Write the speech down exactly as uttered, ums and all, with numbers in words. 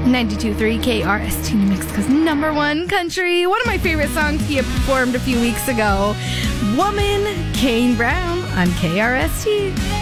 ninety-two point three K R S T, New Mexico's number one country. One of my favorite songs he performed a few weeks ago, Woman, Kane Brown on K R S T.